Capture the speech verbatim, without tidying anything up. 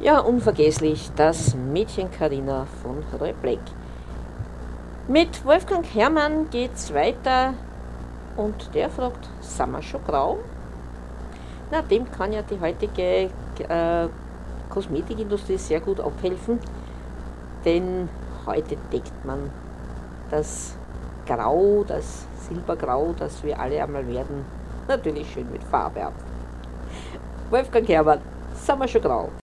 Ja, unvergesslich, das Mädchen Karina von Roy Black. Mit Wolfgang Herrmann geht's weiter und der fragt, sind wir schon grau? Na, dem kann ja die heutige äh, Kosmetikindustrie sehr gut abhelfen, denn heute deckt man das Grau, das Silbergrau, das wir alle einmal werden, natürlich schön mit Farbe ab. Wolfgang Herrmann, sind wir schon grau?